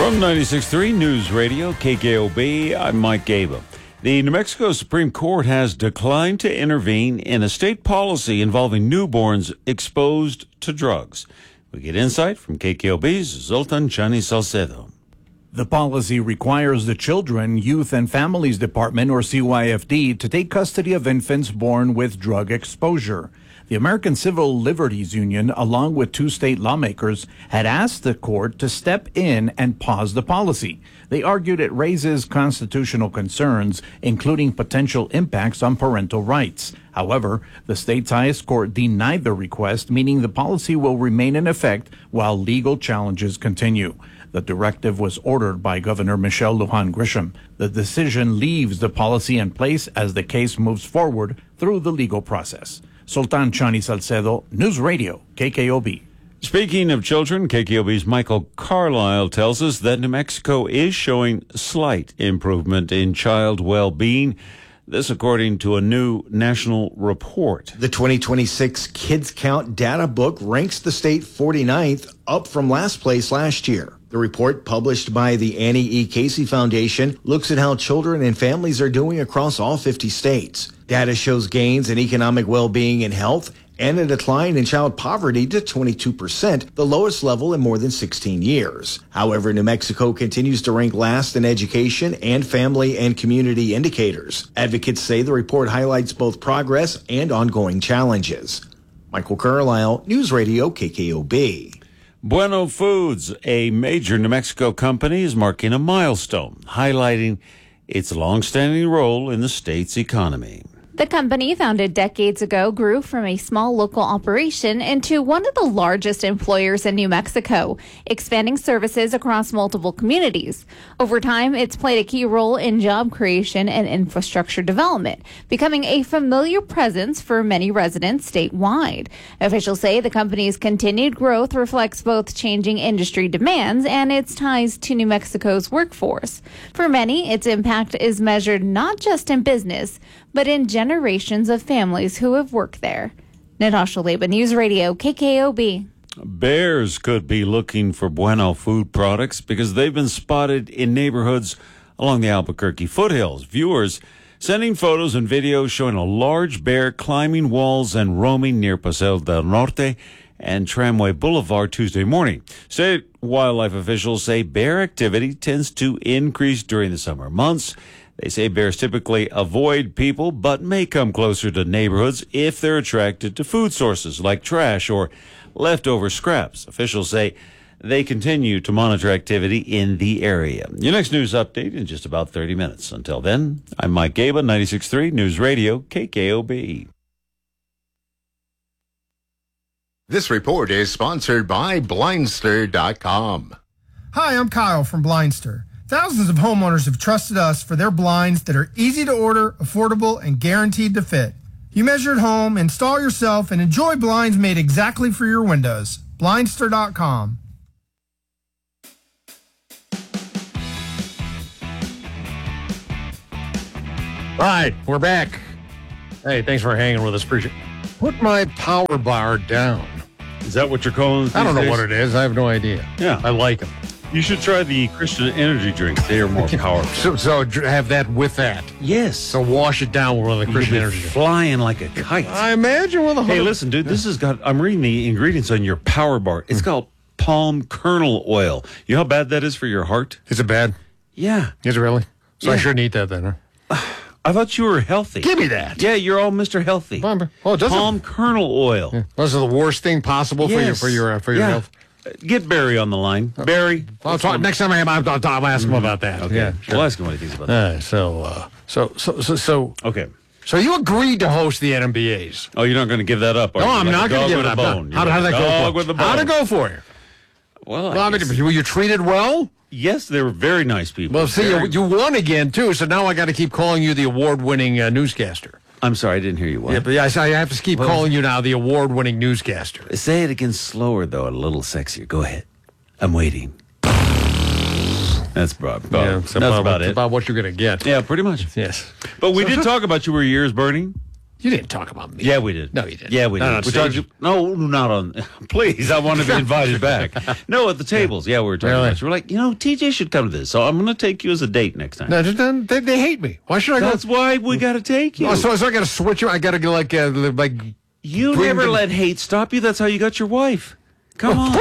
From 96.3 News Radio, KKOB, I'm Mike Gaba. The New Mexico Supreme Court has declined to intervene in a state policy involving newborns exposed to drugs. We get insight from KKOB's Zoltan Chani Salcedo. The policy requires the Children, Youth, and Families Department, or CYFD, to take custody of infants born with drug exposure. The American Civil Liberties Union, along with two state lawmakers, had asked the court to step in and pause the policy. They argued it raises constitutional concerns, including potential impacts on parental rights. However, the state's highest court denied the request, meaning the policy will remain in effect while legal challenges continue. The directive was ordered by Governor Michelle Lujan Grisham. The decision leaves the policy in place as the case moves forward through the legal process. Sultan Chani Salcedo, News Radio, KKOB. Speaking of children, KKOB's Michael Carlisle tells us that New Mexico is showing slight improvement in child well-being. This according to a new national report. The 2026 Kids Count data book ranks the state 49th, up from last place last year. The report, published by the Annie E. Casey Foundation, looks at how children and families are doing across all 50 states. Data shows gains in economic well-being and health and a decline in child poverty to 22%, the lowest level in more than 16 years. However, New Mexico continues to rank last in education and family and community indicators. Advocates say the report highlights both progress and ongoing challenges. Michael Carlisle, News Radio, KKOB. Bueno Foods, a major New Mexico company, is marking a milestone, highlighting its long-standing role in the state's economy. The company, founded decades ago, grew from a small local operation into one of the largest employers in New Mexico, expanding services across multiple communities. Over time, it's played a key role in job creation and infrastructure development, becoming a familiar presence for many residents statewide. Officials say the company's continued growth reflects both changing industry demands and its ties to New Mexico's workforce. For many, its impact is measured not just in business, but in generations of families who have worked there. Natasha Leba, News Radio, KKOB. Bears could be looking for Bueno food products because they've been spotted in neighborhoods along the Albuquerque foothills. Viewers sending photos and videos showing a large bear climbing walls and roaming near Paseo del Norte and Tramway Boulevard Tuesday morning. State wildlife officials say bear activity tends to increase during the summer months. They say bears typically avoid people, but may come closer to neighborhoods if they're attracted to food sources like trash or leftover scraps. Officials say they continue to monitor activity in the area. Your next news update in just about 30 minutes. Until then, I'm Mike Gaba, 96.3 News Radio, KKOB. This report is sponsored by Blindster.com. Hi, I'm Kyle from Blindster. Thousands of homeowners have trusted us for their blinds that are easy to order, affordable, and guaranteed to fit. You measure at home, install yourself, and enjoy blinds made exactly for your windows. Blindster.com. All right, we're back. Hey, thanks for hanging with us. Appreciate it. Put my power bar down. Is that what you're calling it? I don't know what it is. I have no idea. Yeah. I like them. You should try the Christian energy drinks. They are more powerful. So have that with that. Yes. So wash it down with one of the Christian energy drinks. Flying like a kite. I imagine with a Hey, listen, dude, this has got, I'm reading the ingredients on your power bar. It's called palm kernel oil. You know how bad that is for your heart? Is it bad? Yeah. Is it really? So I Yeah. shouldn't eat that then, huh? I thought you were healthy. Give me that. Yeah, you're all Mr. Healthy. Oh, it doesn't. Palm kernel oil. Yeah. Those are the worst thing possible Yes. for your Yeah. health. Get Barry on the line. Barry. I'll talk next time I'll ask him about that. Okay. Yeah, We'll ask him what he thinks about that. So Okay. So you agreed to host the NMBAs? Oh, you're not going to give that up? Are No, you? I'm Like not a going dog to give with it a up. bone. How You're did like that a go? dog with a bone. How'd it go for you? Well, I mean, were you treated well? yes, they were very nice people. Well, see, Very- you won again too. So now I got to keep calling you the award-winning newscaster. I'm sorry, I didn't hear you. What? Yeah, but I have to keep calling you now the award-winning newscaster. Say it again slower, though, a little sexier. Go ahead. I'm waiting. That's about, Yeah, that's about it. About what you're going to get. Yeah, pretty much. Yes. But we did talk about you were yours burning. You didn't talk about me. Yeah, we did. No, you didn't. Yeah, we did. Not on stage? Not on. Please, I want to be invited back. No, at the tables. Yeah, we were talking about it. We're like, TJ should come to this. So I'm going to take you as a date next time. No, they hate me. Why should I go? That's why we got to take you. Oh, so I got to switch you? I got to go like you never let hate stop you. That's how you got your wife. Come on.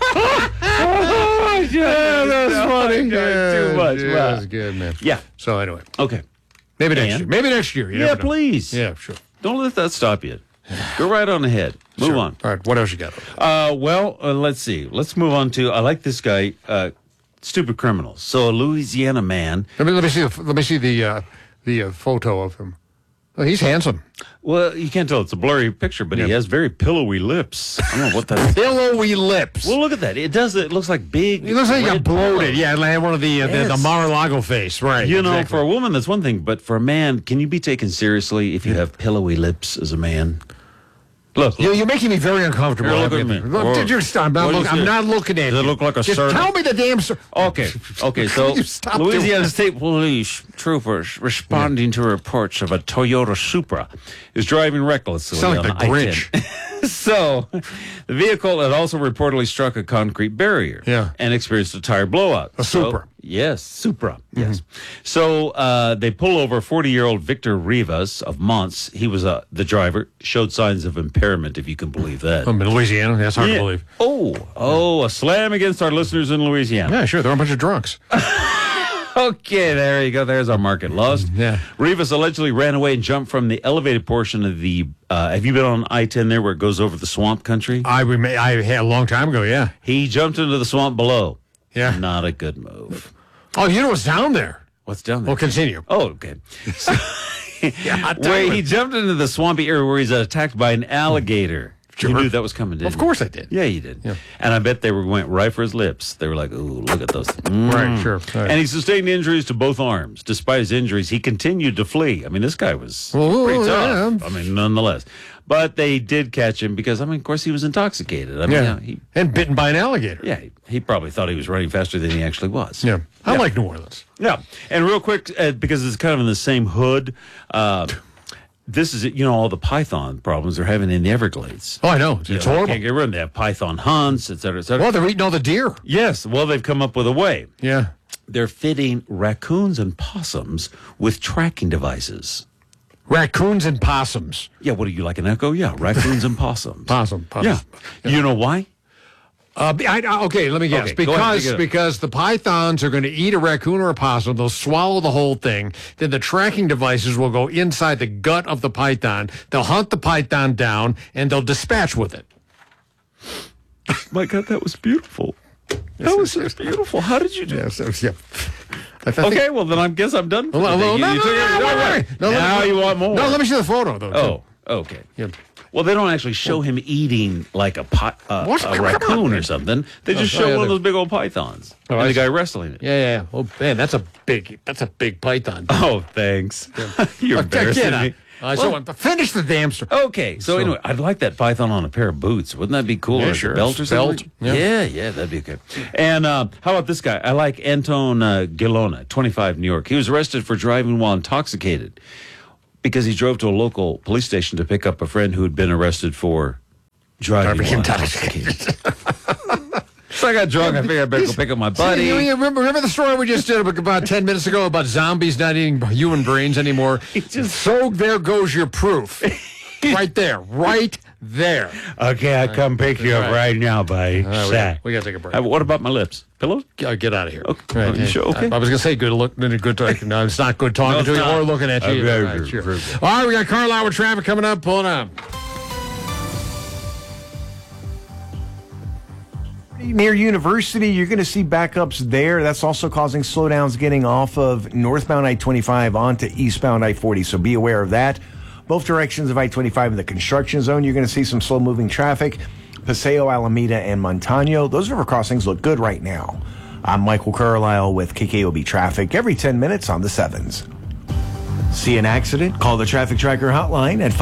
Yeah, that's funny. Too much. Yeah, Wow. that's good, man. Yeah. So anyway, Okay. maybe next year. Maybe next year. You Yeah, never know. please. Yeah, sure. Don't let that stop you. Go right on ahead. Move Sure. on. All right. What else you got? Let's see. Let's move on to. I like this guy. Stupid criminals. So a Louisiana man. Let me see the photo of him. Oh, he's handsome. Well, you can't tell. It's a blurry picture, but he has very pillowy lips. I don't know what that is. Billowy lips. Well, look at that. It does. It looks like big. He looks like he got red bloated. pillows. Yeah, like one of the Yes. Mar-a-Lago face. Right. Exactly. For a woman, that's one thing, but for a man, can you be taken seriously if you have pillowy lips as a man? Look. You're making me very uncomfortable. Here, look at me. Look, just, I'm not looking at Does you. it look like a Just surname? tell me the damn... Okay, so You stop Louisiana doing- State Police troopers responding to reports of a Toyota Supra is driving recklessly Sound on like the I-10. Grinch. So, the vehicle had also reportedly struck a concrete barrier and experienced a tire blowout. A Supra. Yes, Supra. Yes. So they pull over 40-year-old Victor Rivas of Mons. He was the driver. Showed signs of impairment, if you can believe that. I'm in Louisiana. That's hard to believe. Oh, a slam against our listeners in Louisiana. Yeah, sure. They're a bunch of drunks. Okay, there you go. There's our market lost. Yeah. Rivas allegedly ran away and jumped from the elevated portion of the. Have you been on I-10 there where it goes over the swamp country? I had a long time ago, yeah. He jumped into the swamp below. Yeah. Not a good move. Oh, you know what's down there? What's down there? Well, continue. Oh, okay. So, where he jumped into the swampy area where he's attacked by an alligator. Sure. You knew that was coming, didn't Of course I did. you? Yeah, you did. Yeah. And I bet they went right for his lips. They were like, ooh, look at those. Right, sure. All right. And he sustained injuries to both arms. Despite his injuries, he continued to flee. I mean, this guy was pretty tough. yeah. I mean, nonetheless. But they did catch him because, of course, he was intoxicated. I mean, and bitten by an alligator. Yeah, he probably thought he was running faster than he actually was. Yeah. I like New Orleans. Yeah. And real quick, because it's kind of in the same hood, this is, all the python problems they're having in the Everglades. Oh, I know. It's horrible. Can't get rid of them. They have python hunts, et cetera, et cetera. Well, they're eating all the deer. Yes. Well, they've come up with a way. Yeah. They're fitting raccoons and possums with tracking devices. Raccoons and possums. Yeah, what are you, like an echo? Yeah, raccoons and possums. Possum. Yeah. You know why? Okay, let me guess. Okay, go ahead, Because the pythons are going to eat a raccoon or a possum, they'll swallow the whole thing. Then the tracking devices will go inside the gut of the python. They'll hunt the python down and they'll dispatch with it. My God, that was beautiful. That was so beautiful. How did you do that? Yeah. Okay, well, then I guess I'm done. Now you want more. No, let me see the photo, though. Oh, okay. Yeah. Well, they don't actually show him eating like a raccoon or something. They just show one of those big old pythons and the guy wrestling it. Yeah. Oh, man, that's a big python. Oh, thanks. You're embarrassing me. Finish the damn story. Okay, so anyway, I'd like that python on a pair of boots. Wouldn't that be cool? Yeah, Or sure. a belt or something? Yeah. Yeah, that'd be good. And how about this guy? I like Anton Gilona, 25, New York. He was arrested for driving while intoxicated because he drove to a local police station to pick up a friend who had been arrested for driving while intoxicated. So I got drunk. I figured I better go pick up my buddy. Remember the story we just did about 10 minutes ago about zombies not eating human brains anymore? So there goes your proof. Right there. Okay, I come pick you up right now, buddy. We got to take a break. What about my lips? Pillows? Get out of here. Okay. You sure? Okay. I was going to say good talking. No, it's not good talking to you or looking at you. Okay. All right, sure. All right, we got Carlisle with traffic coming up. Pull it up. Near University, you're going to see backups there. That's also causing slowdowns getting off of northbound I-25 onto eastbound I-40, so be aware of that. Both directions of I-25 in the construction zone, you're going to see some slow-moving traffic. Paseo, Alameda, and Montano, those river crossings look good right now. I'm Michael Carlisle with KKOB Traffic every 10 minutes on the 7s. See an accident? Call the Traffic Tracker hotline at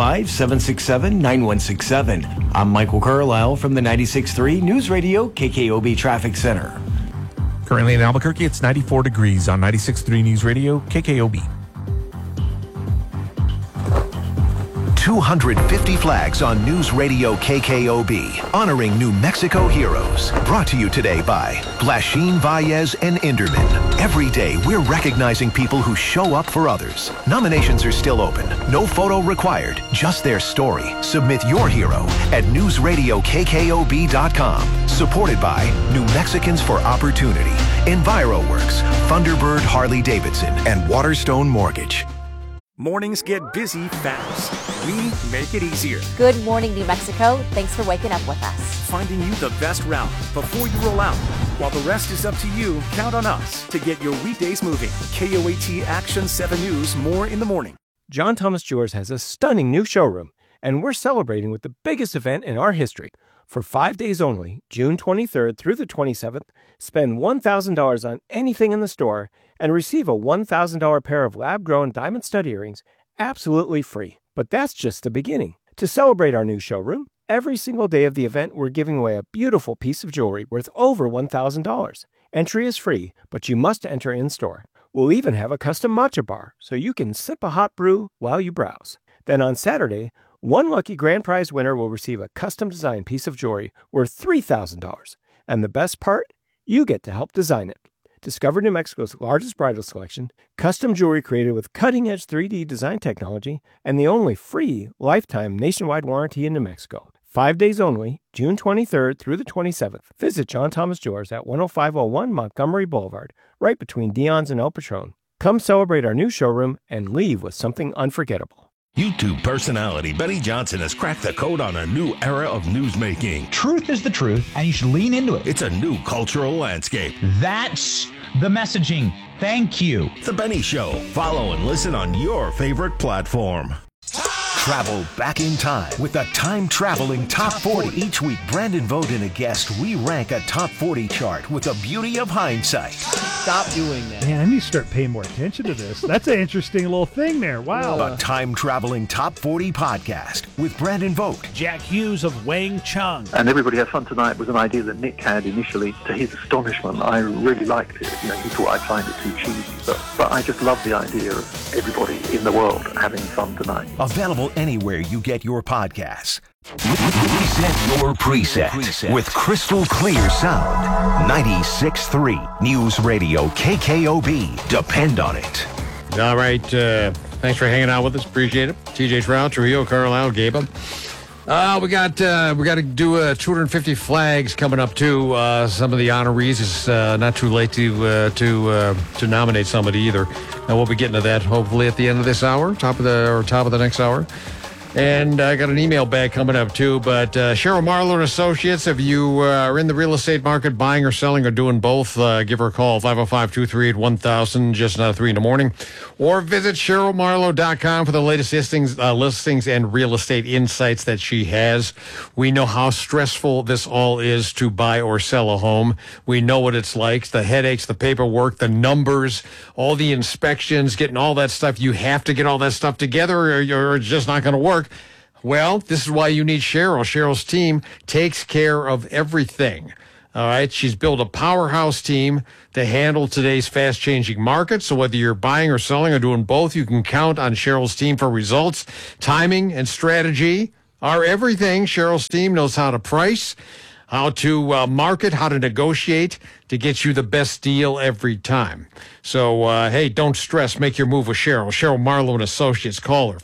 505-767-9167. I'm Michael Carlisle from the 96.3 News Radio KKOB Traffic Center. Currently in Albuquerque, it's 94 degrees on 96.3 News Radio KKOB. 250 flags on News Radio KKOB, honoring New Mexico heroes. Brought to you today by Blashin, Valles, and Inderman. Every day, we're recognizing people who show up for others. Nominations are still open. No photo required, just their story. Submit your hero at newsradiokkkob.com. Supported by New Mexicans for Opportunity, EnviroWorks, Thunderbird Harley-Davidson, and Waterstone Mortgage. Mornings get busy fast. We make it easier. Good morning, New Mexico. Thanks for waking up with us. Finding you the best route before you roll out. While the rest is up to you, count on us to get your weekdays moving. KOAT Action 7 News, more in the morning. John Thomas Jewelers has a stunning new showroom, and we're celebrating with the biggest event in our history. For 5 days only, June 23rd through the 27th, spend $1,000 on anything in the store and receive a $1,000 pair of lab-grown diamond stud earrings absolutely free. But that's just the beginning. To celebrate our new showroom, every single day of the event, we're giving away a beautiful piece of jewelry worth over $1,000. Entry is free, but you must enter in-store. We'll even have a custom matcha bar, so you can sip a hot brew while you browse. Then on Saturday, one lucky grand prize winner will receive a custom-designed piece of jewelry worth $3,000. And the best part? You get to help design it. Discover New Mexico's largest bridal selection, custom jewelry created with cutting-edge 3D design technology, and the only free lifetime nationwide warranty in New Mexico. 5 days only, June 23rd through the 27th. Visit John Thomas Jewelers at 10501 Montgomery Boulevard, right between Dion's and El Patron. Come celebrate our new showroom and leave with something unforgettable. YouTube personality Benny Johnson has cracked the code on a new era of newsmaking. Truth is the truth, and you should lean into it. It's a new cultural landscape. That's the messaging. Thank you. The Benny Show. Follow and listen on your favorite platform. Travel back in time with the time-traveling Top 40. Each week, Brandon Vogt and a guest, we rank a Top 40 chart with the beauty of hindsight. Stop doing that. Man, I need to start paying more attention to this. That's an interesting little thing there. Wow. The time-traveling Top 40 podcast with Brandon Vogt. Jack Hughes of Wang Chung. And Everybody Has Fun Tonight was an idea that Nick had initially. To his astonishment, I really liked it. You know, he thought I'd find it too cheesy. But I just love the idea of everybody in the world having fun tonight. Available anywhere you get your podcasts. Reset your preset with crystal clear sound. 96.3 News Radio KKOB. Depend on it. All right. Thanks for hanging out with us. Appreciate it. TJ Trout, Trujillo, Carlisle, Gaba. We got to do 250 flags coming up too. Some of the honorees. It's not too late to nominate somebody either. And we'll be getting to that hopefully at the end of this hour, top of the next hour. And I got an email bag coming up too. But Cheryl Marlowe and Associates, if you are in the real estate market, buying or selling or doing both, give her a call, 505-238-1000, just another 3 in the morning. Or visit CherylMarlowe.com for the latest listings and real estate insights that she has. We know how stressful this all is to buy or sell a home. We know what it's like, the headaches, the paperwork, the numbers, all the inspections, getting all that stuff. You have to get all that stuff together or it's just not going to work. Well, this is why you need Cheryl. Cheryl's team takes care of everything. All right. She's built a powerhouse team to handle today's fast-changing market. So whether you're buying or selling or doing both, you can count on Cheryl's team for results. Timing and strategy are everything. Cheryl's team knows how to price, how to market, how to negotiate to get you the best deal every time. So, hey, don't stress. Make your move with Cheryl. Cheryl Marlowe and Associates. Call her,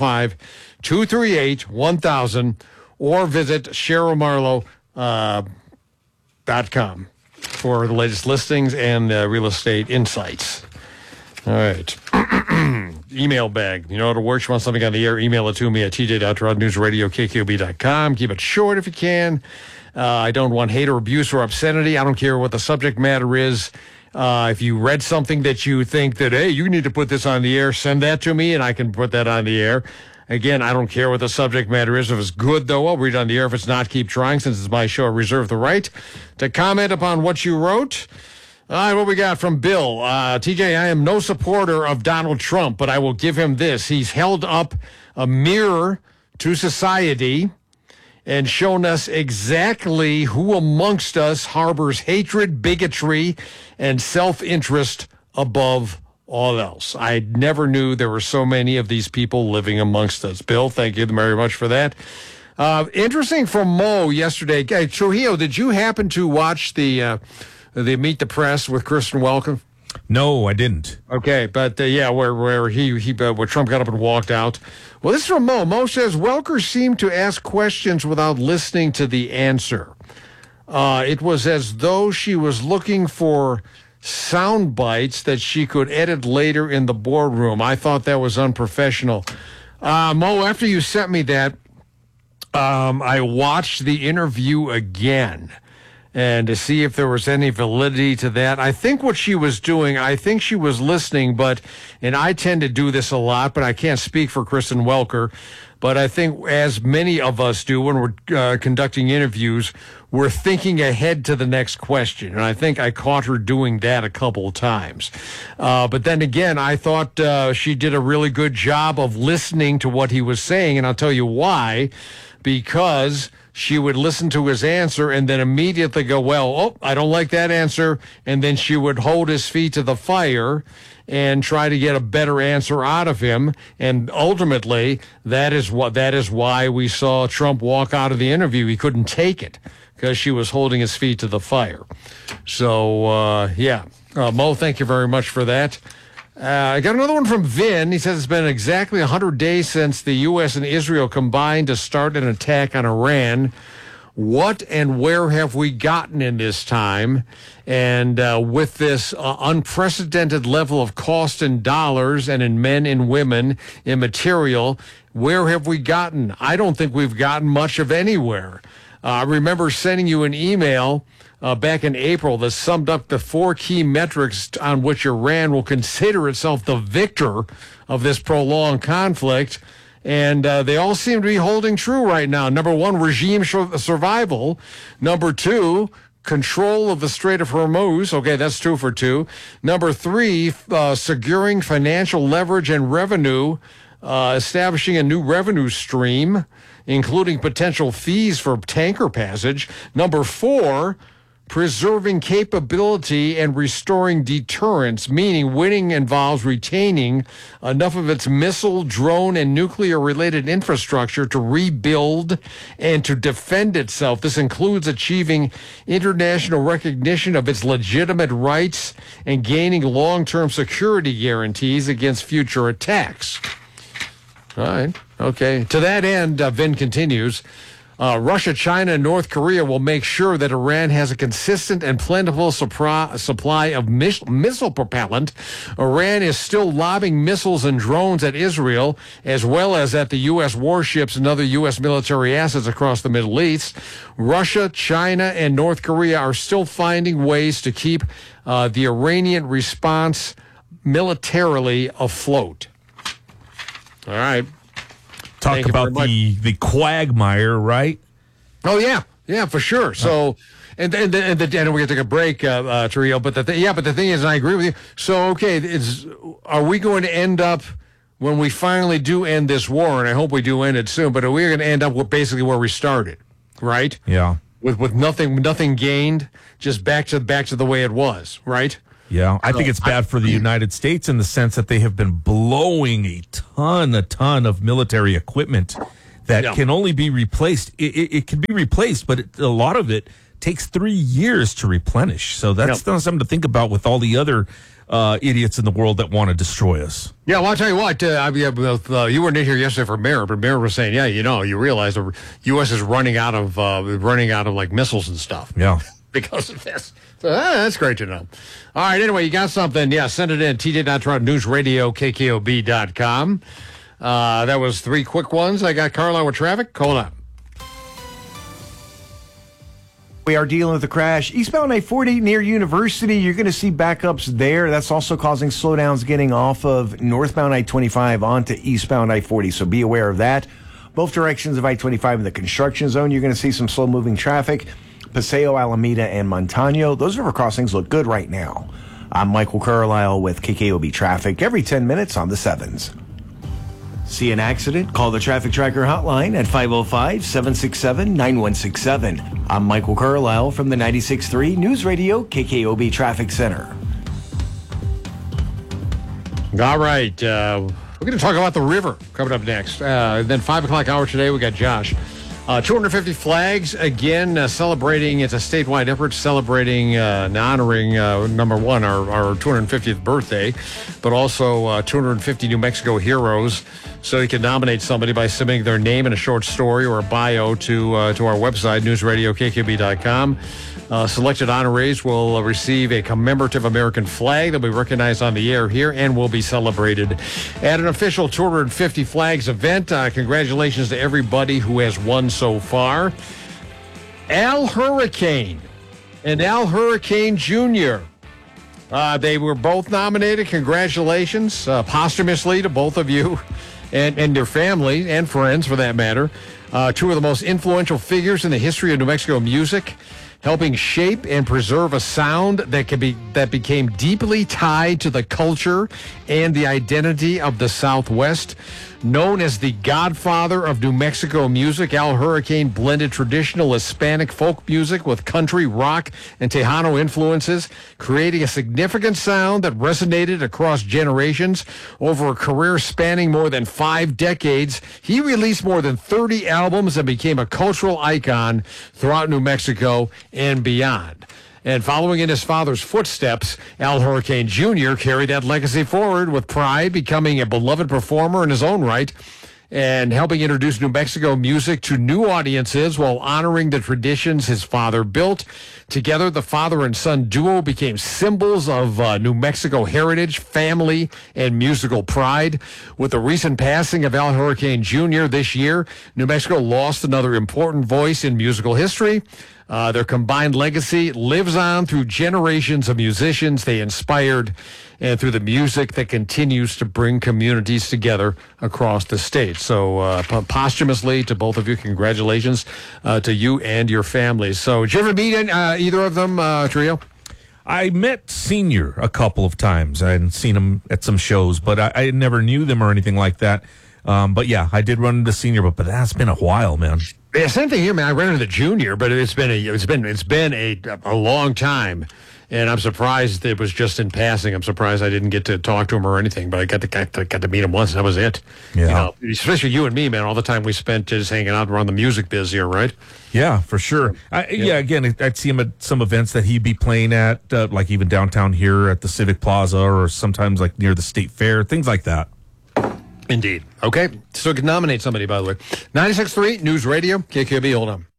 505-238-1000, or visit CherylMarlowe.com for the latest listings and real estate insights. All right. Email bag. You know how to work. You want something on the air, email it to me at tj.newsradio.kkb.com. Keep it short if you can. I don't want hate or abuse or obscenity. I don't care what the subject matter is. If you read something that you think that, hey, you need to put this on the air, send that to me and I can put that on the air. Again, I don't care what the subject matter is. If it's good, though, I'll read it on the air. If it's not, keep trying. Since it's my show, I reserve the right to comment upon what you wrote. All right, what we got from Bill. TJ, I am no supporter of Donald Trump, but I will give him this. He's held up a mirror to society and shown us exactly who amongst us harbors hatred, bigotry, and self-interest above all else. I never knew there were so many of these people living amongst us. Bill, thank you very much for that. Interesting from Mo yesterday. Trujillo, did you happen to watch the Meet the Press with Kristen Welker? No, I didn't. Okay, but where Trump got up and walked out. Well, this is from Mo. Mo says Welker seemed to ask questions without listening to the answer. It was as though she was looking for sound bites that she could edit later in the boardroom. I thought that was unprofessional. Mo, after you sent me that, I watched the interview again and to see if there was any validity to that. I think what she was doing, I think she was listening, and I tend to do this a lot, but I can't speak for Kristen Welker, but I think as many of us do when we're conducting interviews, we're thinking ahead to the next question. And I think I caught her doing that a couple of times. But then again, I thought she did a really good job of listening to what he was saying. And I'll tell you why. Because she would listen to his answer and then immediately go, well, I don't like that answer. And then she would hold his feet to the fire and try to get a better answer out of him. And ultimately, that is why we saw Trump walk out of the interview. He couldn't take it because she was holding his feet to the fire. So, Mo, thank you very much for that. I got another one from Vin. He says it's been exactly 100 days since the U.S. and Israel combined to start an attack on Iran. What and where have we gotten in this time? And with this unprecedented level of cost in dollars and in men and women in material, where have we gotten? I don't think we've gotten much of anywhere. I remember sending you an email back in April that summed up the 4 key metrics on which Iran will consider itself the victor of this prolonged conflict. And they all seem to be holding true right now. Number 1, regime survival. Number 2, control of the Strait of Hormuz. Okay, that's 2 for 2. Number 3, securing financial leverage and revenue, establishing a new revenue stream, including potential fees for tanker passage. Number 4, preserving capability and restoring deterrence, meaning winning involves retaining enough of its missile, drone, and nuclear-related infrastructure to rebuild and to defend itself. This includes achieving international recognition of its legitimate rights and gaining long-term security guarantees against future attacks. All right. Okay. To that end, Vin continues, Russia, China, and North Korea will make sure that Iran has a consistent and plentiful supply of missile propellant. Iran is still lobbing missiles and drones at Israel, as well as at the U.S. warships and other U.S. military assets across the Middle East. Russia, China, and North Korea are still finding ways to keep the Iranian response militarily afloat. All right. Talk about the quagmire, right? Oh yeah, for sure. So, and we're gonna take a break, Trio. But the thing is, and I agree with you. So, okay, are we going to end up when we finally do end this war? And I hope we do end it soon. But are we going to end up with basically where we started, right? Yeah. With nothing gained, just back to the way it was, right? Yeah, I think it's bad for the United States in the sense that they have been blowing a ton of military equipment that can only be replaced. It can be replaced, but a lot of it takes 3 years to replenish. So that's something to think about with all the other idiots in the world that want to destroy us. Yeah, well, I'll tell you what. You weren't in here yesterday for Mayor, but Mayor was saying, you realize the U.S. is running out of like missiles and stuff. Yeah. Because of this. So, that's great to know. All right, anyway, you got something. Yeah, send it in. TJ.Toronto News Radio, KKOB.com. That was 3 quick ones. I got Carlisle with traffic. Hold on. We are dealing with a crash. Eastbound I-40 near University, you're going to see backups there. That's also causing slowdowns getting off of northbound I-25 onto eastbound I-40, so be aware of that. Both directions of I-25 in the construction zone, you're going to see some slow-moving traffic. Paseo, Alameda, and Montano. Those river crossings look good right now. I'm Michael Carlisle with KKOB Traffic every 10 minutes on the 7s. See an accident? Call the Traffic Tracker hotline at 505-767-9167. I'm Michael Carlisle from the 96.3 News Radio KKOB Traffic Center. All right. We're going to talk about the river coming up next. Then 5 o'clock hour today, we got Josh. 250 flags, again, celebrating. It's a statewide effort celebrating and honoring, number one, our 250th birthday, but also 250 New Mexico heroes. So you can nominate somebody by submitting their name and a short story or a bio to our website, newsradiokkb.com. Selected honorees will receive a commemorative American flag that will be recognized on the air here and will be celebrated at an official 250 Flags event. Congratulations to everybody who has won so far. Al Hurricane and Al Hurricane Jr. They were both nominated. Congratulations posthumously to both of you and your family and friends, for that matter. Two of the most influential figures in the history of New Mexico music, helping shape and preserve a sound that became deeply tied to the culture and the identity of the Southwest. Known as the godfather of New Mexico music, Al Hurricane blended traditional Hispanic folk music with country, rock, and Tejano influences, creating a significant sound that resonated across generations. Over a career spanning more than 5 decades, he released more than 30 albums and became a cultural icon throughout New Mexico and beyond. And following in his father's footsteps, Al Hurricane Jr. carried that legacy forward with pride, becoming a beloved performer in his own right and helping introduce New Mexico music to new audiences while honoring the traditions his father built. Together, the father and son duo became symbols of New Mexico heritage, family, and musical pride. With the recent passing of Al Hurricane Jr. this year, New Mexico lost another important voice in musical history. Their combined legacy lives on through generations of musicians they inspired and through the music that continues to bring communities together across the state. So posthumously to both of you, congratulations to you and your families. So did you ever meet either of them, Trio? I met Senior a couple of times. I hadn't seen him at some shows, but I never knew them or anything like that. But yeah, I did run into Senior, but that's been a while, man. Yeah, same thing here, man. I ran into the Junior, but it's been a long time, and I'm surprised it was just in passing. I'm surprised I didn't get to talk to him or anything, but I got to meet him once. That was it. Yeah, you know, especially you and me, man. All the time we spent just hanging out around the music biz here, right? Yeah, for sure. Yeah, again, I'd see him at some events that he'd be playing at, like even downtown here at the Civic Plaza, or sometimes like near the State Fair, things like that. Indeed. Okay, so you can nominate somebody, by the way. 96.3 News Radio, KQB, hold on.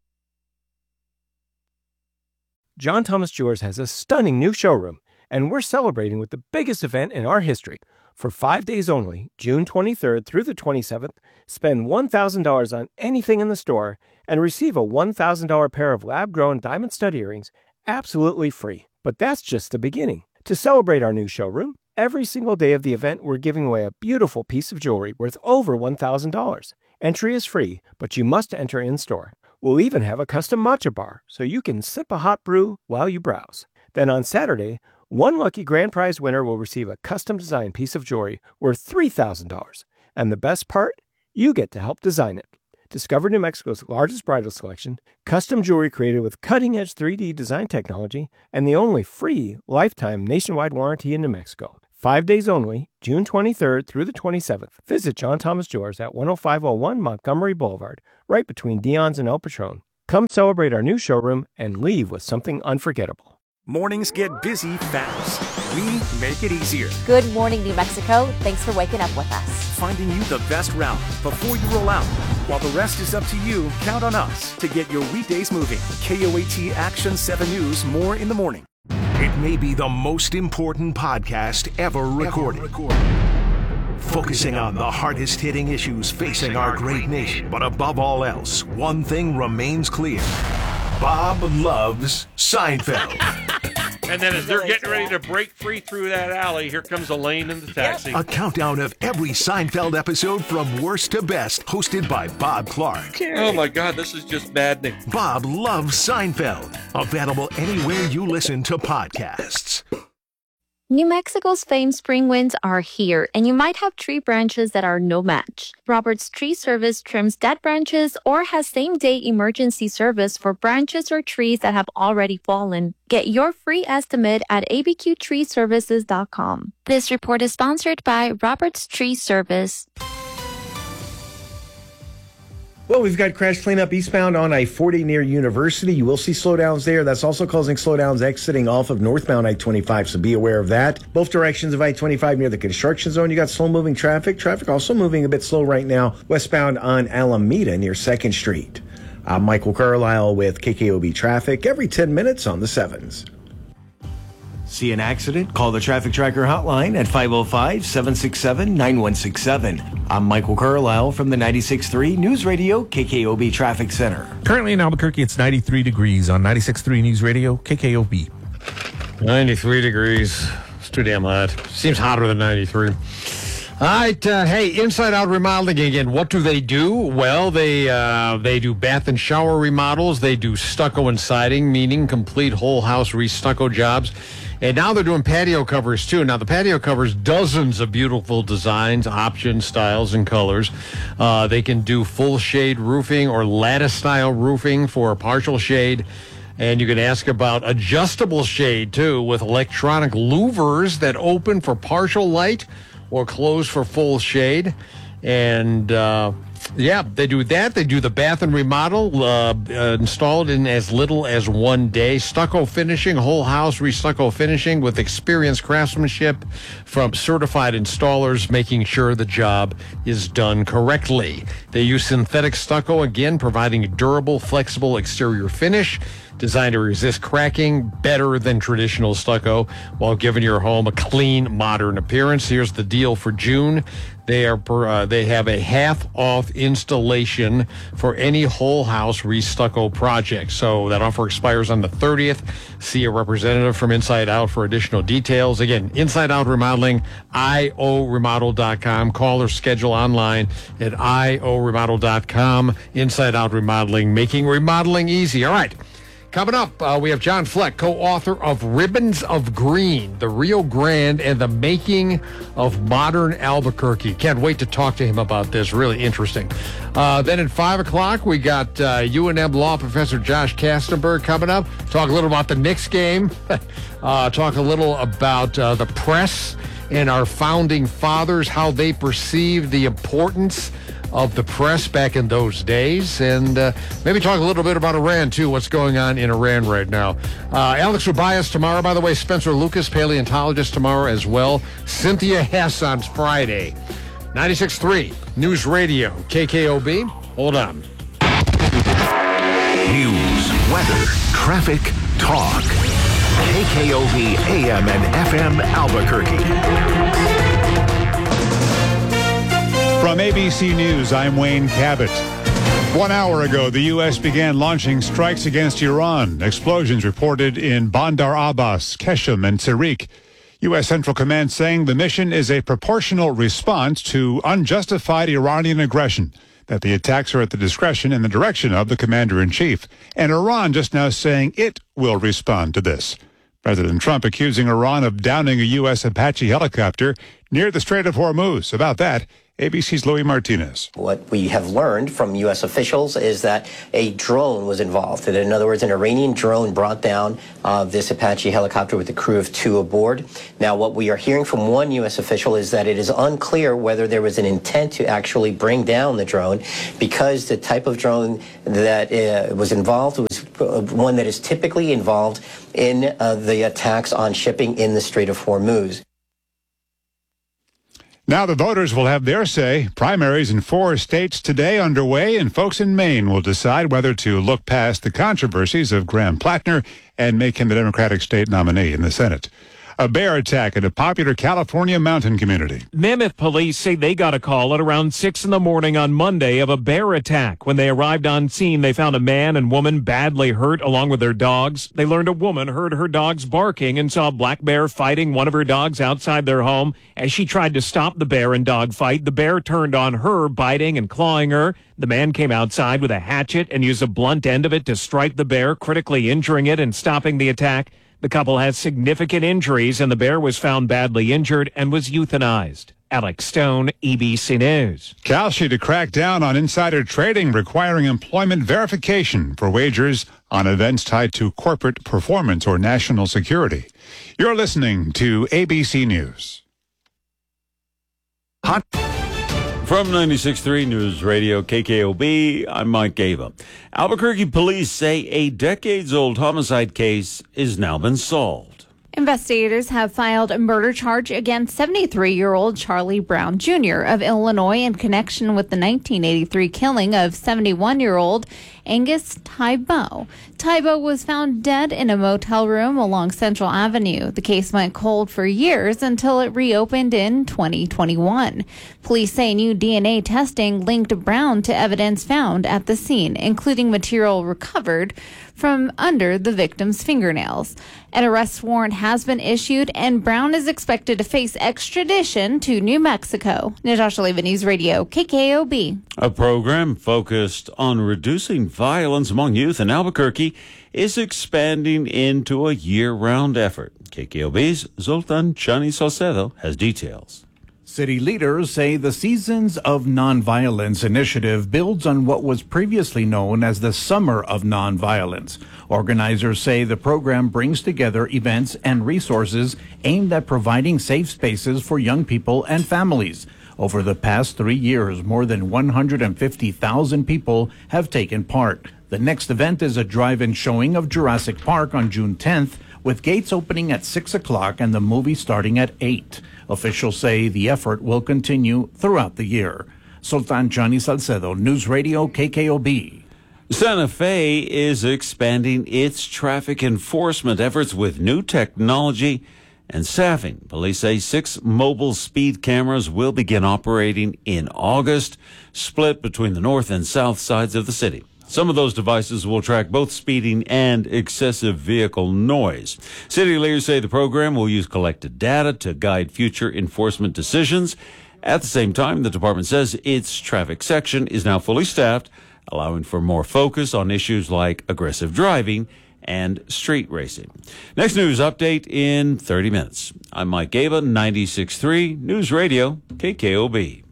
John Thomas Jewelers has a stunning new showroom, and we're celebrating with the biggest event in our history. For 5 days only, June 23rd through the 27th, spend $1,000 on anything in the store and receive a $1,000 pair of lab-grown diamond stud earrings absolutely free. But that's just the beginning. To celebrate our new showroom, every single day of the event, we're giving away a beautiful piece of jewelry worth over $1,000. Entry is free, but you must enter in-store. We'll even have a custom matcha bar, so you can sip a hot brew while you browse. Then on Saturday, one lucky grand prize winner will receive a custom-designed piece of jewelry worth $3,000. And the best part? You get to help design it. Discover New Mexico's largest bridal selection, custom jewelry created with cutting-edge 3D design technology, and the only free lifetime nationwide warranty in New Mexico. 5 days only, June 23rd through the 27th. Visit John Thomas Jewelers at 10501 Montgomery Boulevard, right between Dion's and El Patron. Come celebrate our new showroom and leave with something unforgettable. Mornings get busy fast. We make it easier. Good morning, New Mexico. Thanks for waking up with us. Finding you the best route before you roll out. While the rest is up to you, count on us to get your weekdays moving. KOAT Action 7 News, more in the morning. It may be the most important podcast ever recorded. Focusing on the hardest-hitting issues facing our great nation. But above all else, one thing remains clear. Bob loves Seinfeld. And then as they're getting ready to break free through that alley, here comes Elaine in the taxi. A countdown of every Seinfeld episode from worst to best, hosted by Bob Clark. Oh my God, this is just maddening. Bob loves Seinfeld. Available anywhere you listen to podcasts. New Mexico's famed spring winds are here, and you might have tree branches that are no match. Roberts Tree Service trims dead branches or has same-day emergency service for branches or trees that have already fallen. Get your free estimate at abqtreeservices.com. This report is sponsored by Roberts Tree Service. Well, we've got crash cleanup eastbound on I-40 near University. You will see slowdowns there. That's also causing slowdowns exiting off of northbound I-25, so be aware of that. Both directions of I-25 near the construction zone, you got slow-moving traffic. Traffic also moving a bit slow right now westbound on Alameda near 2nd Street. I'm Michael Carlisle with KKOB Traffic every 10 minutes on the 7s. See an accident? Call the Traffic Tracker hotline at 505-767-9167. I'm Michael Carlisle from the 96.3 News Radio KKOB Traffic Center. Currently in Albuquerque, it's 93 degrees on 96.3 News Radio KKOB. 93 degrees. It's too damn hot. Seems hotter than 93. All right. Hey, Inside Out Remodeling again. What do? Well, they do bath and shower remodels. They do stucco and siding, meaning complete whole house re-stucco jobs. And now they're doing patio covers, too. Now, the patio covers, dozens of beautiful designs, options, styles, and colors. They can do full shade roofing or lattice-style roofing for a partial shade. And you can ask about adjustable shade, too, with electronic louvers that open for partial light or close for full shade. And, yeah, they do that. They do the bath and remodel, installed in as little as 1 day. Stucco finishing, whole house re-stucco finishing with experienced craftsmanship from certified installers, making sure the job is done correctly. They use synthetic stucco, again, providing a durable, flexible exterior finish designed to resist cracking better than traditional stucco while giving your home a clean, modern appearance. Here's the deal for June. They have a half-off installation for any whole house re-stucco project. So that offer expires on the 30th. See a representative from Inside Out for additional details. Again, Inside Out Remodeling, ioremodel.com. Call or schedule online at ioremodel.com. Inside Out Remodeling, making remodeling easy. All right. Coming up, we have John Fleck, co-author of Ribbons of Green, the Rio Grande and the Making of Modern Albuquerque. Can't wait to talk to him about this. Really interesting. Then at 5 o'clock, we got UNM law professor Josh Kastenberg coming up. Talk a little about the Knicks game. Talk a little about the press and our founding fathers, how they perceived the importance of the press back in those days, and maybe talk a little bit about Iran, too, what's going on in Iran right now. Alex Rubias tomorrow, by the way. Spencer Lucas, paleontologist, tomorrow as well. Cynthia Hess on Friday. 96.3 News Radio, KKOB. Hold on. News, weather, traffic, talk. KKOB AM and FM Albuquerque. From ABC News, I'm Wayne Cabot. 1 hour ago, the U.S. began launching strikes against Iran. Explosions reported in Bandar Abbas, Keshem, and Tariq. U.S. Central Command saying the mission is a proportional response to unjustified Iranian aggression, that the attacks are at the discretion and the direction of the commander-in-chief. And Iran just now saying it will respond to this. President Trump accusing Iran of downing a U.S. Apache helicopter near the Strait of Hormuz. About that, ABC's Louis Martinez. What we have learned from U.S. officials is that a drone was involved. In other words, an Iranian drone brought down this Apache helicopter with a crew of 2 aboard. Now, what we are hearing from one U.S. official is that it is unclear whether there was an intent to actually bring down the drone, because the type of drone that was involved was one that is typically involved in the attacks on shipping in the Strait of Hormuz. Now the voters will have their say. Primaries in 4 states today underway, and folks in Maine will decide whether to look past the controversies of Graham Plattner and make him the Democratic state nominee in the Senate. A bear attack in a popular California mountain community. Mammoth police say they got a call at around 6 in the morning on Monday of a bear attack. When they arrived on scene, they found a man and woman badly hurt along with their dogs. They learned a woman heard her dogs barking and saw a black bear fighting one of her dogs outside their home. As she tried to stop the bear and dog fight, the bear turned on her, biting and clawing her. The man came outside with a hatchet and used a blunt end of it to strike the bear, critically injuring it and stopping the attack. The couple has significant injuries, and the bear was found badly injured and was euthanized. Alex Stone, ABC News. Kalshi to crack down on insider trading, requiring employment verification for wagers on events tied to corporate performance or national security. You're listening to ABC News. From 96.3 News Radio KKOB, I'm Mike Gava. Albuquerque police say a decades-old homicide case is now been solved. Investigators have filed a murder charge against 73-year-old Charlie Brown Jr. of Illinois in connection with the 1983 killing of 71-year-old Angus Tybo. Tybo was found dead in a motel room along Central Avenue. The case went cold for years until it reopened in 2021. Police say new DNA testing linked Brown to evidence found at the scene, including material recovered from under the victim's fingernails. An arrest warrant has been issued, and Brown is expected to face extradition to New Mexico. Natasha Leva, News Radio, KKOB. A program focused on reducing violence among youth in Albuquerque is expanding into a year-round effort. KKOB's Zoltan Chani Salcedo has details. City leaders say the Seasons of Nonviolence initiative builds on what was previously known as the Summer of Nonviolence. Organizers say the program brings together events and resources aimed at providing safe spaces for young people and families. Over the past 3 years, more than 150,000 people have taken part. The next event is a drive-in showing of Jurassic Park on June 10th, with gates opening at 6 o'clock and the movie starting at 8. Officials say the effort will continue throughout the year. Sultan Johnny Salcedo, News Radio KKOB. Santa Fe is expanding its traffic enforcement efforts with new technology and staffing. Police say 6 mobile speed cameras will begin operating in August, split between the north and south sides of the city. Some of those devices will track both speeding and excessive vehicle noise. City leaders say the program will use collected data to guide future enforcement decisions. At the same time, the department says its traffic section is now fully staffed, allowing for more focus on issues like aggressive driving and street racing. Next news update in 30 minutes. I'm Mike Gava, 96.3 News Radio, KKOB.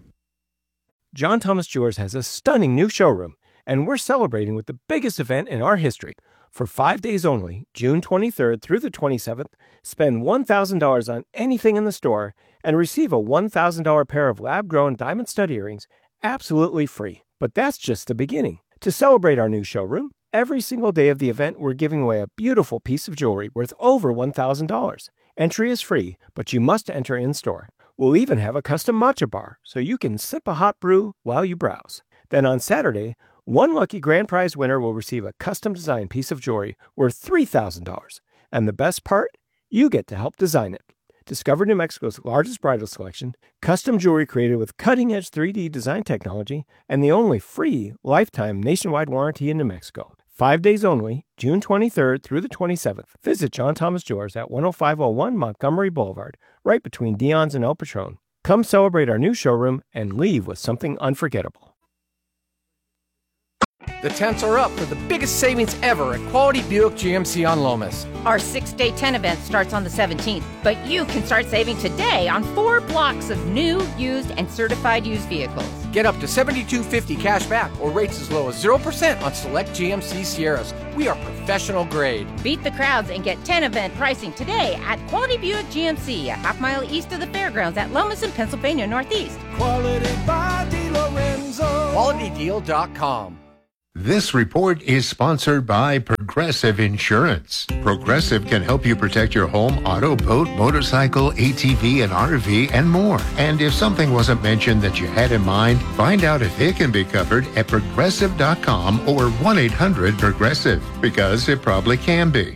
John Thomas Jewelers has a stunning new showroom, and we're celebrating with the biggest event in our history. For 5 days only, June 23rd through the 27th, spend $1,000 on anything in the store and receive a $1,000 pair of lab-grown diamond stud earrings absolutely free. But that's just the beginning. To celebrate our new showroom, every single day of the event, we're giving away a beautiful piece of jewelry worth over $1,000. Entry is free, but you must enter in-store. We'll even have a custom matcha bar, so you can sip a hot brew while you browse. Then on Saturday, one lucky grand prize winner will receive a custom-designed piece of jewelry worth $3,000. And the best part? You get to help design it. Discover New Mexico's largest bridal selection, custom jewelry created with cutting-edge 3D design technology, and the only free lifetime nationwide warranty in New Mexico. 5 days only, June 23rd through the 27th. Visit John Thomas Jewelers at 10501 Montgomery Boulevard, right between Dion's and El Patron. Come celebrate our new showroom and leave with something unforgettable. The tents are up for the biggest savings ever at Quality Buick GMC on Lomas. Our 6-day tent event starts on the 17th, but you can start saving today on 4 blocks of new, used, and certified used vehicles. Get up to $7,250 cash back or rates as low as 0% on select GMC Sierras. We are professional grade. Beat the crowds and get tent event pricing today at Quality Buick GMC, a half-mile east of the fairgrounds at Lomas in Pennsylvania Northeast. Quality by DeLorenzo. QualityDeal.com. This report is sponsored by Progressive Insurance. Progressive can help you protect your home, auto, boat, motorcycle, ATV, and RV, and more. And if something wasn't mentioned that you had in mind, find out if it can be covered at Progressive.com or 1-800-PROGRESSIVE, because it probably can be.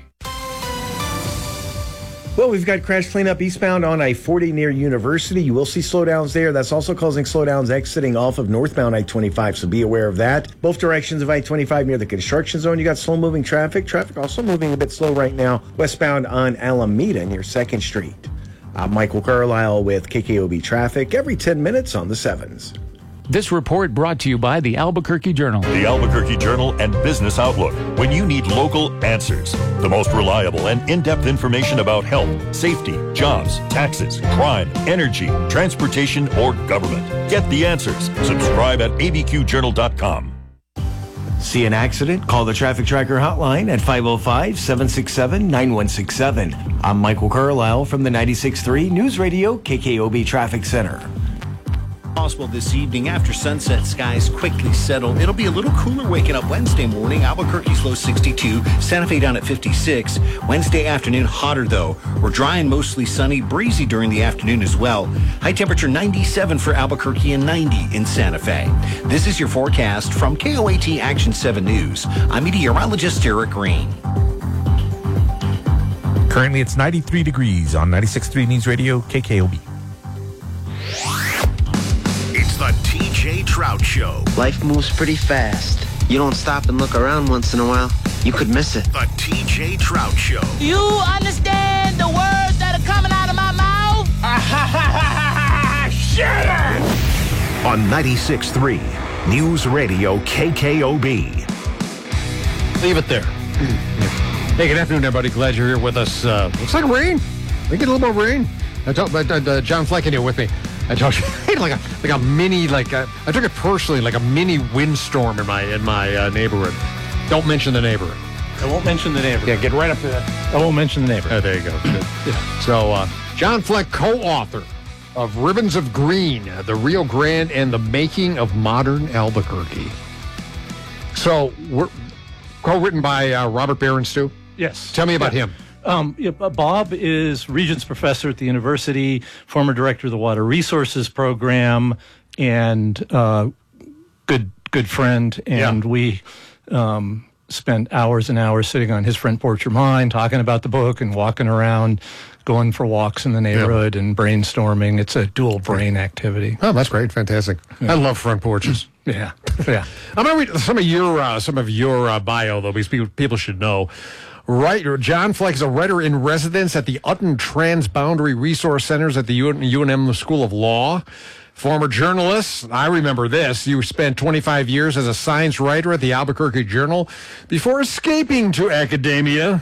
Well, we've got crash cleanup eastbound on I-40 near University. You will see slowdowns there. That's also causing slowdowns exiting off of northbound I-25, so be aware of that. Both directions of I-25 near the construction zone, you got slow-moving traffic. Traffic also moving a bit slow right now westbound on Alameda near 2nd Street. I'm Michael Carlisle with KKOB Traffic every 10 minutes on the 7s. This report brought to you by the Albuquerque Journal. The Albuquerque Journal and Business Outlook. When you need local answers, the most reliable and in-depth information about health, safety, jobs, taxes, crime, energy, transportation, or government. Get the answers. Subscribe at abqjournal.com. See an accident? Call the Traffic Tracker hotline at 505-767-9167. I'm Michael Carlisle from the 96.3 News Radio KKOB Traffic Center. Possible this evening after sunset, skies quickly settle. It'll be a little cooler waking up Wednesday morning. Albuquerque's low 62, Santa Fe down at 56. Wednesday afternoon hotter though. We're dry and mostly sunny, breezy during the afternoon as well. High temperature 97 for Albuquerque and 90 in Santa Fe. This is your forecast from KOAT Action 7 News. I'm meteorologist Eric Green. Currently it's 93 degrees on 96.3 News Radio KKOB. It's the TJ Trout Show. Life moves pretty fast. You don't stop and look around once in a while, you could miss it. The TJ Trout Show. You understand the words that are coming out of my mouth? Shut up! On 96.3 News Radio KKOB. Leave it there. Hey, good afternoon, everybody. Glad you're here with us. Looks like rain. We get a little more rain. I talked about John Flecken here with me. I talked like a mini, I took it personally, like a mini windstorm in my neighborhood. Don't mention the neighborhood. I won't mention the neighborhood. Yeah, get right up to that. I won't mention the neighborhood. Oh, there you go. Good. Yeah. So, John Fleck, co-author of Ribbons of Green, The Rio Grande and the Making of Modern Albuquerque. So, we're co-written by Robert Behrens, too? Yes. Tell me about him. Bob is Regents Professor at the university, former director of the Water Resources Program, and good friend. And we spent hours and hours sitting on his front porch or mine, talking about the book and walking around, going for walks in the neighborhood and brainstorming. It's a dual brain activity. Oh, that's great. Fantastic. Yeah. I love front porches. Yeah. I'm going to read some of your bio, though, because people should know. Writer John Fleck is a writer in residence at the Utton Transboundary Resource Centers at the UNM School of Law. Former journalist, I remember this. You spent 25 years as a science writer at the Albuquerque Journal before escaping to academia.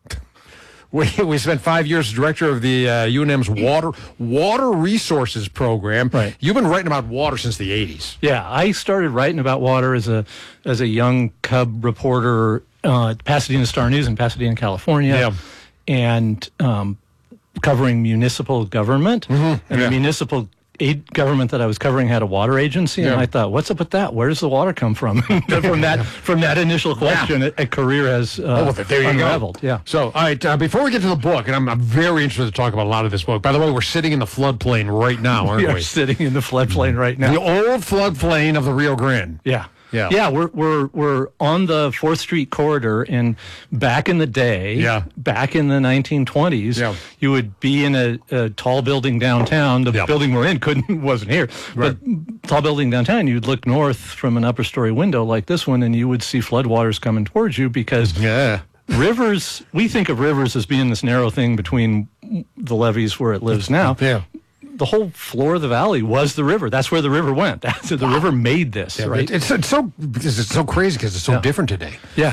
We spent 5 years as director of the UNM's Water Resources Program. Right. You've been writing about water since the 80s. Yeah, I started writing about water as a young cub reporter at Pasadena Star News in Pasadena, California, and covering municipal government. Mm-hmm. And the municipal government that I was covering had a water agency, and I thought, what's up with that? Where does the water come from? from that initial question, a career has unraveled. Yeah. So, all right, before we get to the book, and I'm very interested to talk about a lot of this book. By the way, we're sitting in the floodplain right now, aren't we? We are sitting in the floodplain right now. The old floodplain of the Rio Grande. Yeah. We're on the 4th Street corridor, and back in the day, back in the 1920s, you would be in a tall building downtown. The building we're in wasn't here, but tall building downtown. You'd look north from an upper story window like this one, and you would see floodwaters coming towards you because rivers. We think of rivers as being this narrow thing between the levees where it lives now. Yeah. The whole floor of the valley was the river. That's where the river went. The river made this, right? It's so crazy because it's so different today. Yeah.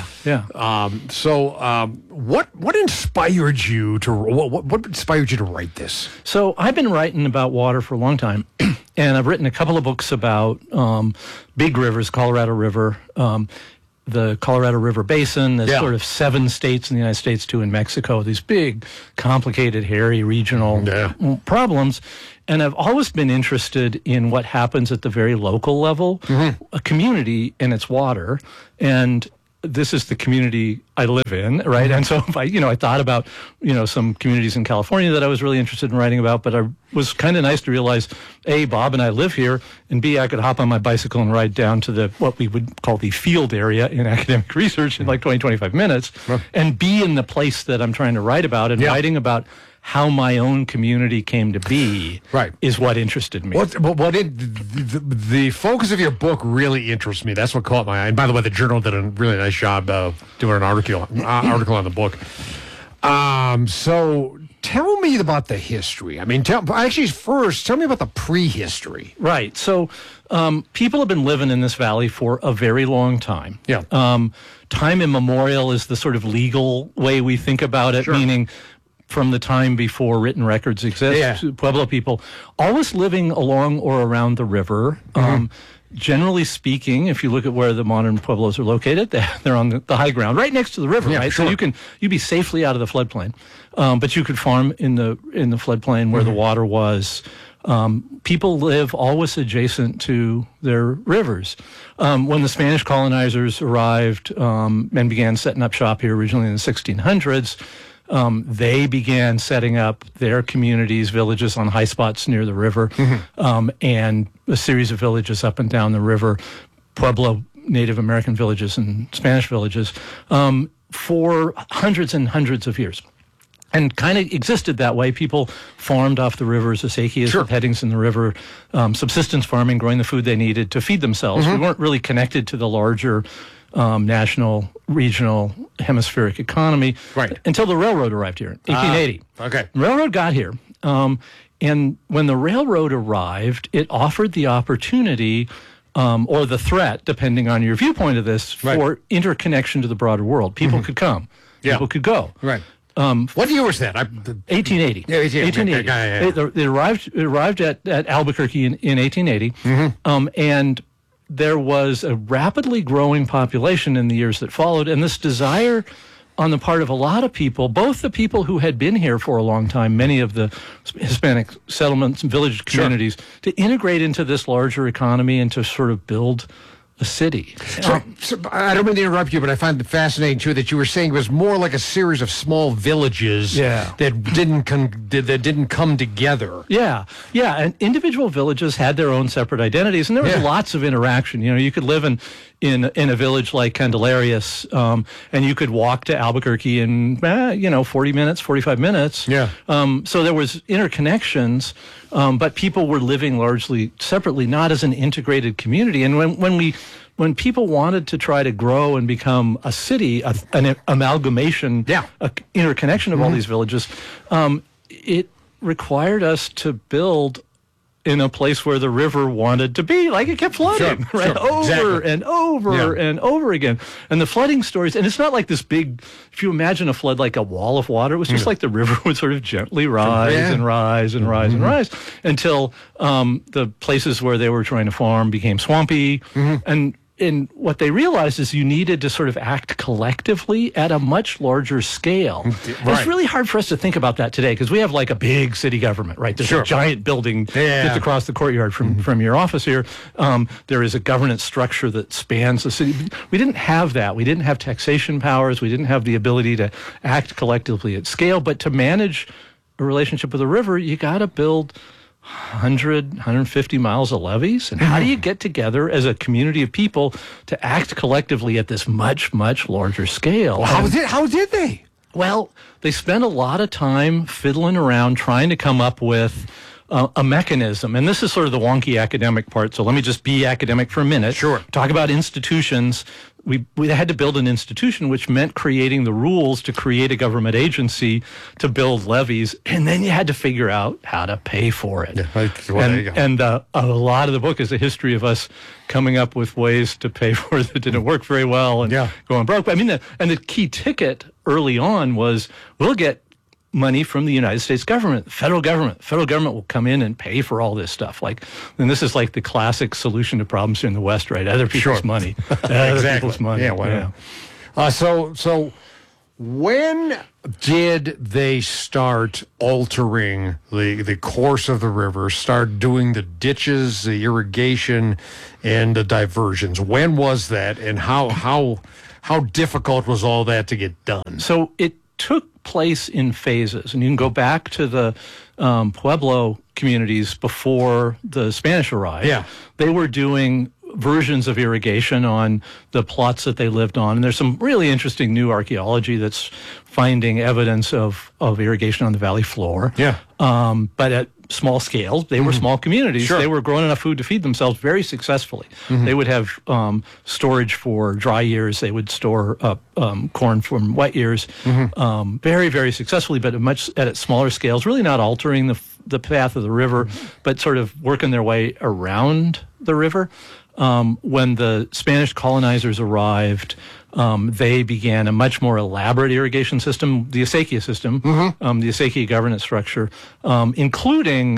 What inspired you to write this? So I've been writing about water for a long time, and I've written a couple of books about big rivers, Colorado River, the Colorado River Basin, there's sort of 7 states in the United States, 2 in Mexico, these big, complicated, hairy regional problems. And I've always been interested in what happens at the very local level, a community and its water. And this is the community I live in, right? And so I thought about, some communities in California that I was really interested in writing about, but I was kind of nice to realize, A, Bob and I live here, and B, I could hop on my bicycle and ride down to what we would call the field area in academic research in like 20, 25 minutes, and be in the place that I'm trying to write about, and writing about how my own community came to be is what interested me. The focus of your book really interests me. That's what caught my eye. And by the way, the Journal did a really nice job doing an article on the book. So tell me about the history. I mean, first, tell me about the prehistory. Right. So people have been living in this valley for a very long time. Yeah. Time immemorial is the sort of legal way we think about it, meaning from the time before written records exist, Pueblo people always living along or around the river. Generally speaking, if you look at where the modern pueblos are located, they're on the high ground, right next to the river, right? So you'd be safely out of the floodplain, but you could farm in the floodplain where the water was. People live always adjacent to their rivers. When the Spanish colonizers arrived and began setting up shop here originally in the 1600s, they began setting up their communities, villages on high spots near the river, and a series of villages up and down the river, Pueblo Native American villages and Spanish villages, for hundreds and hundreds of years. And kind of existed that way. People farmed off the rivers, acequias with headings in the river, subsistence farming, growing the food they needed to feed themselves. We weren't really connected to the larger national, regional, hemispheric economy until the railroad arrived here in 1880. Okay. The railroad got here, and when the railroad arrived, it offered the opportunity or the threat, depending on your viewpoint of this, for interconnection to the broader world. People could come. People could go. Right. What year was that? 1880. Yeah, 1880. It arrived at Albuquerque in 1880, and there was a rapidly growing population in the years that followed, and this desire on the part of a lot of people, both the people who had been here for a long time, many of the Hispanic settlements and village communities, to integrate into this larger economy and to sort of build a city. So I don't mean to interrupt you, but I find it fascinating too that you were saying it was more like a series of small villages that didn't come together. Yeah, and individual villages had their own separate identities, and there was lots of interaction. You know, you could live in a village like Candelarias, and you could walk to Albuquerque in 40 minutes, 45 minutes. Yeah. So there was interconnections, but people were living largely separately, not as an integrated community. And when people wanted to try to grow and become a city, an amalgamation, an interconnection of all these villages, it required us to build in a place where the river wanted to be. Like, it kept flooding, over and over and over again. And the flooding stories, and it's not like this big, if you imagine a flood like a wall of water, it was just like the river would sort of gently rise and rise and rise and rise until the places where they were trying to farm became swampy. And what they realized is you needed to sort of act collectively at a much larger scale. It's really hard for us to think about that today because we have like a big city government, right? There's a giant building that's across the courtyard from your office here. There is a governance structure that spans the city. We didn't have that. We didn't have taxation powers. We didn't have the ability to act collectively at scale. But to manage a relationship with the river, you got to build 100, 150 miles of levees? And how do you get together as a community of people to act collectively at this much, much larger scale? How did they? Well, they spent a lot of time fiddling around trying to come up with a mechanism. And this is sort of the wonky academic part. So let me just be academic for a minute. Sure. Talk about institutions. We had to build an institution, which meant creating the rules to create a government agency to build levees, and then you had to figure out how to pay for it. And a lot of the book is a history of us coming up with ways to pay for it that didn't work very well and going broke. I mean, the key ticket early on was we'll get money from the United States government, the federal government. The federal government will come in and pay for all this stuff. And this is like the classic solution to problems here in the West, right? Other people's money. Other people's money. So when did they start altering the course of the river, start doing the ditches, the irrigation, and the diversions? When was that, and how difficult was all that to get done? So it took place in phases, and you can go back to the Pueblo communities before the Spanish arrived. Yeah. They were doing versions of irrigation on the plots that they lived on. And there's some really interesting new archaeology that's finding evidence of irrigation on the valley floor. Yeah. But at small scale, they were small communities. Sure. They were growing enough food to feed themselves very successfully. They would have storage for dry years. They would store up corn from wet years very, very successfully, but at smaller scales, really not altering the path of the river, but sort of working their way around the river. When the Spanish colonizers arrived, they began a much more elaborate irrigation system, the acequia system, the acequia governance structure, including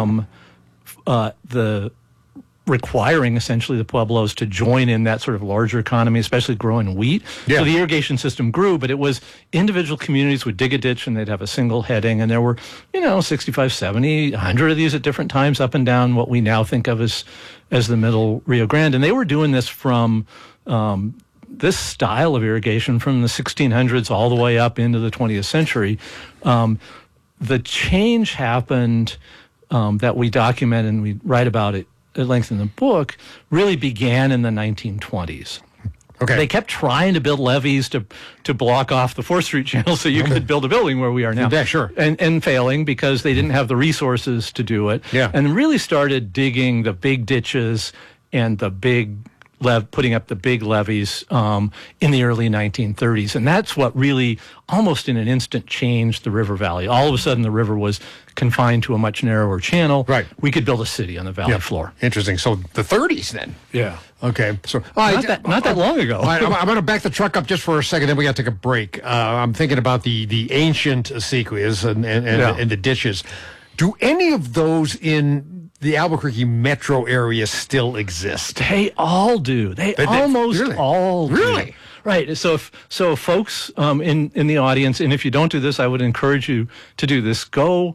the requiring essentially the Pueblos to join in that sort of larger economy, especially growing wheat. Yeah. So the irrigation system grew, but it was individual communities would dig a ditch and they'd have a single heading. And there were, 65, 70, 100 of these at different times up and down what we now think of as the middle Rio Grande. And they were doing this from this style of irrigation from the 1600s all the way up into the 20th century. The change happened that we document and we write about it at length in the book really began in the 1920s. Okay. They kept trying to build levees to block off the 4th Street Channel so you could build a building where we are now. Yeah, sure. And failing because they didn't have the resources to do it. Yeah. And really started digging the big ditches and the putting up the big levees in the early 1930s. And that's what really, almost in an instant, changed the river valley. All of a sudden, the river was confined to a much narrower channel. Right. We could build a city on the valley floor. Interesting. So the 30s then. Yeah. Okay. So not that long ago. I'm going to back the truck up just for a second, then we got to take a break. I'm thinking about the ancient acequias and the ditches. Do any of those in the Albuquerque metro area still exist? They all do. They almost really? all do. Really? Right. So folks in the audience, and if you don't do this, I would encourage you to do this. Go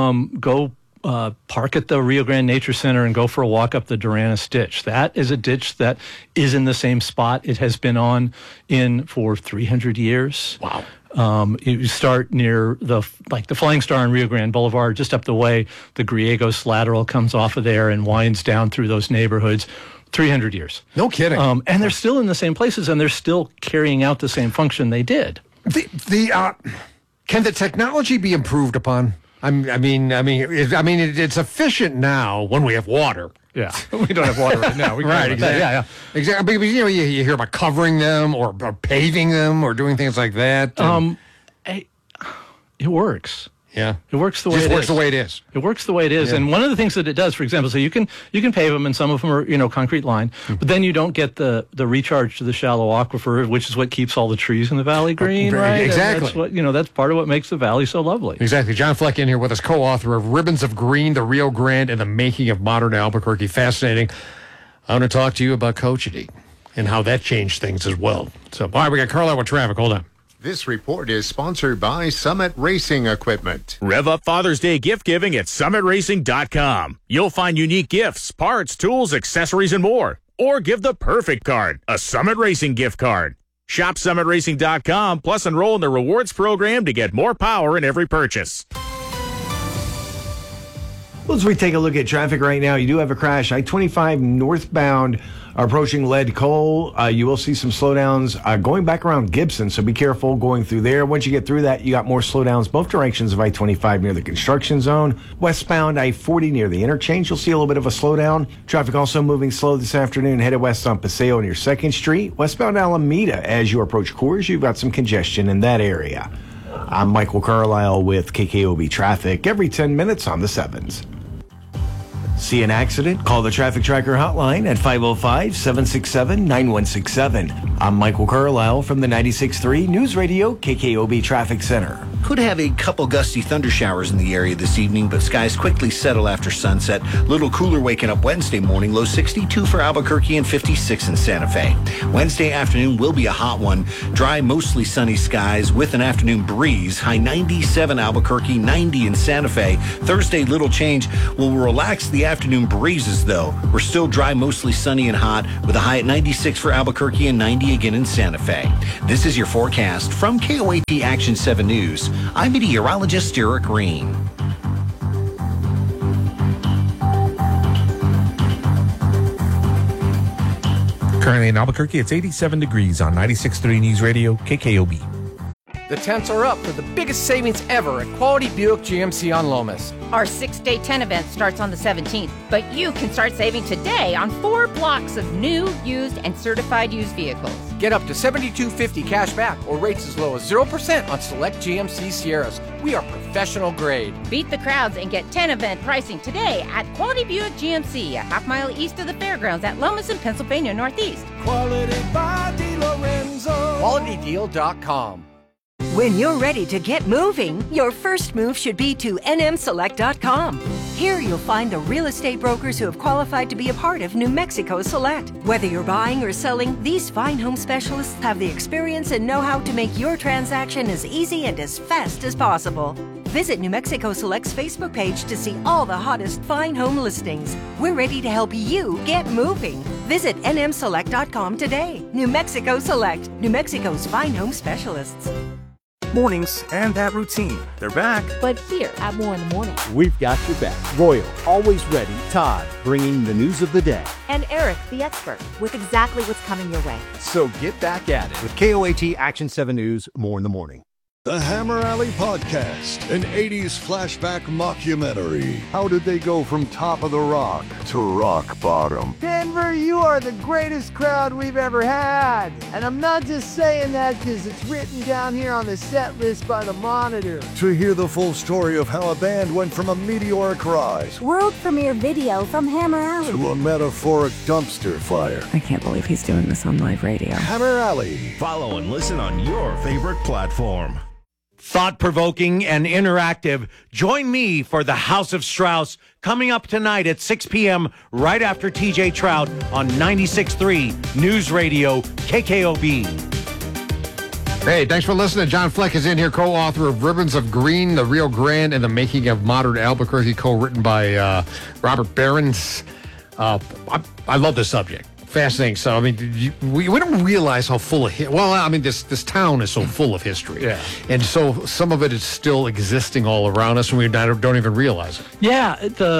park at the Rio Grande Nature Center and go for a walk up the Duranis Ditch. That is a ditch that is in the same spot it has been for 300 years. Wow. You start near the Flying Star on Rio Grande Boulevard, just up the way. The Griegos lateral comes off of there and winds down through those neighborhoods. 300 years. No kidding. And they're still in the same places, and they're still carrying out the same function they did. Can the technology be improved upon? I mean, it's efficient now when we have water. Yeah, we don't have water right now. Right, exactly. Yeah. Exactly. Because, you hear about covering them or paving them or doing things like that. It works. Yeah, it works the way it is. It works the way it is. It works the way it is. Yeah. And one of the things that it does, for example, so you can pave them, and some of them are concrete line, but then you don't get the recharge to the shallow aquifer, which is what keeps all the trees in the valley green, right? Exactly. And that's what that's part of what makes the valley so lovely. Exactly. John Fleck in here with us, co-author of Ribbons of Green: The Rio Grande and the Making of Modern Albuquerque. Fascinating. I want to talk to you about Cochiti and how that changed things as well. So, all right, we got Carlisle with traffic. Hold on. This report is sponsored by Summit Racing Equipment. Rev up Father's Day gift giving at summitracing.com. You'll find unique gifts, parts, tools, accessories, and more. Or give the perfect card, a Summit Racing gift card. Shop summitracing.com, plus enroll in the rewards program to get more power in every purchase. Well, as we take a look at traffic right now, you do have a crash. I-25 northbound approaching Lead Coal. You will see some slowdowns going back around Gibson, so be careful going through there. Once you get through that, you got more slowdowns both directions of I-25 near the construction zone. Westbound I-40 near the interchange, you'll see a little bit of a slowdown. Traffic also moving slow this afternoon, headed west on Paseo near 2nd Street. Westbound Alameda, as you approach Coors, you've got some congestion in that area. I'm Michael Carlisle with KKOB Traffic every 10 minutes on the 7s. See an accident? Call the Traffic Tracker hotline at 505-767-9167. I'm Michael Carlisle from the 96.3 News Radio KKOB Traffic Center. Could have a couple gusty thunder showers in the area this evening, but skies quickly settle after sunset. Little cooler waking up Wednesday morning, low 62 for Albuquerque and 56 in Santa Fe. Wednesday afternoon will be a hot one. Dry, mostly sunny skies with an afternoon breeze. High 97 Albuquerque, 90 in Santa Fe. Thursday, little change. We'll relax the afternoon breezes, though. We're still dry, mostly sunny and hot, with a high at 96 for Albuquerque and 90 again in Santa Fe. This is your forecast from KOAT Action 7 News. I'm meteorologist Eric Green. Currently in Albuquerque, it's 87 degrees on 96.3 News Radio, KKOB. The temps are up for the biggest savings ever at Quality Buick GMC on Lomas. Our 6-day 10 event starts on the 17th, but you can start saving today on 4 blocks of new, used, and certified used vehicles. Get up to $72.50 cash back or rates as low as 0% on select GMC Sierras. We are professional grade. Beat the crowds and get 10 event pricing today at Quality Buick GMC, a half-mile east of the fairgrounds at Lomas in Pennsylvania Northeast. Quality by DeLorenzo. QualityDeal.com. When you're ready to get moving, your first move should be to nmselect.com. Here you'll find the real estate brokers who have qualified to be a part of New Mexico Select. Whether you're buying or selling, these fine home specialists have the experience and know-how to make your transaction as easy and as fast as possible. Visit New Mexico Select's Facebook page to see all the hottest fine home listings. We're ready to help you get moving. Visit nmselect.com today. New Mexico Select, New Mexico's fine home specialists. Mornings and that routine. They're back. But here at More in the Morning, we've got your back. Royal, always ready. Todd, bringing the news of the day. and Eric, the expert, with exactly what's coming your way. So get back at it with KOAT Action 7 News, More in the Morning. The Hammer Alley Podcast, an 80s flashback mockumentary. How did they go from top of the rock to rock bottom? Denver, you are the greatest crowd we've ever had. And I'm not just saying that because it's written down here on the set list by the Monitor. To hear the full story of how a band went from a meteoric rise World premiere video from Hammer Alley to a metaphoric dumpster fire. I can't believe he's doing this on live radio. Hammer Alley. Follow and listen on your favorite platform. Thought-provoking and interactive. Join me for the House of Strauss coming up tonight at 6 p.m. right after TJ Trout on 96.3 News Radio KKOB. Hey, thanks for listening. John Fleck is in here, co-author of Ribbons of Green, The Rio Grande, and the Making of Modern Albuquerque, co-written by Robert Behrens. I love this subject. Fascinating. So, I mean, we don't realize how full of this town is so full of history. Yeah. And so some of it is still existing all around us, and we don't even realize it. Yeah.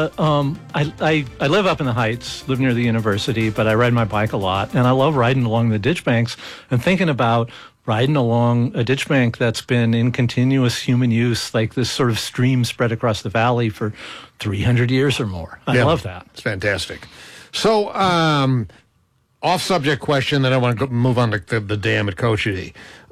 I live up in the Heights, live near the university, but I ride my bike a lot, and I love riding along the ditch banks and thinking about riding along a ditch bank that's been in continuous human use, like this sort of stream spread across the valley for 300 years or more. I love that. It's fantastic. So, off-subject question, then I want to move on to the dam at Cochiti.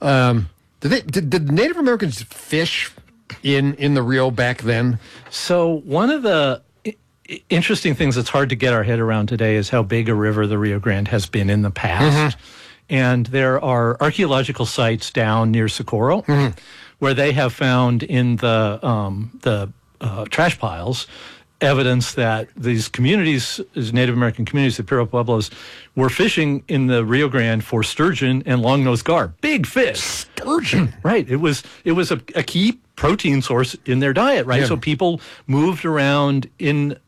Did Native Americans fish in the Rio back then? So one of the interesting things that's hard to get our head around today is how big a river the Rio Grande has been in the past. Mm-hmm. And there are archaeological sites down near Socorro where they have found in the trash piles evidence that these communities, these Native American communities, the Piro Pueblos, were fishing in the Rio Grande for sturgeon and long-nosed gar. Big fish. Sturgeon. Right. It was a key protein source in their diet, right? Yeah. So people moved around in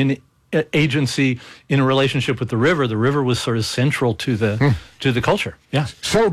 agency in a relationship with the river. The river was sort of central to the culture. Yeah. So,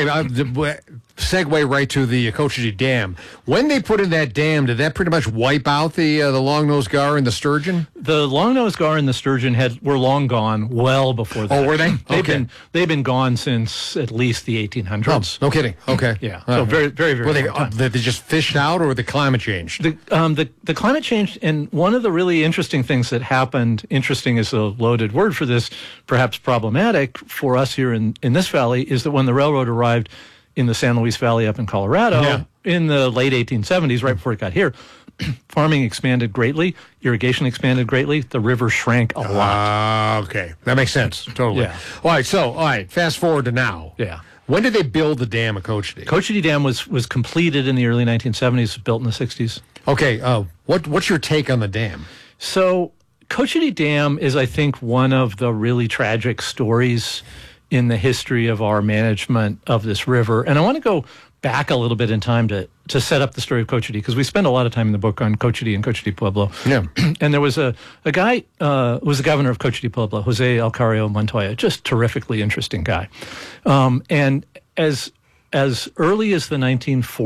segue right to the Cochiti Dam. When they put in that dam, did that pretty much wipe out the long-nosed gar and the sturgeon? The long-nosed gar and the sturgeon were long gone well before that. Oh, were they? They've been gone since at least the 1800s. Oh, no kidding. Okay. Yeah. So very, very, very long time. They just fished out, or the climate changed? The climate changed, and one of the really interesting things that happened, interesting is a loaded word for this, perhaps problematic for us here in this valley, is that when the railroad arrived in the San Luis Valley up in Colorado in the late 1870s, right before it got here, farming expanded greatly, irrigation expanded greatly, the river shrank a lot. Okay. That makes sense. Totally. Yeah. All right, fast forward to now. Yeah. When did they build the dam at Cochiti? Cochiti Dam was completed in the early 1970s, built in the 60s. Okay. What's your take on the dam? So Cochiti Dam is, I think, one of the really tragic stories in the history of our management of this river. And I want to go back a little bit in time to set up the story of Cochiti, because we spend a lot of time in the book on Cochiti and Cochiti Pueblo. Yeah. And there was a guy who was the governor of Cochiti Pueblo, Jose Alcario Montoya, just terrifically interesting guy. And as early as the 1940s,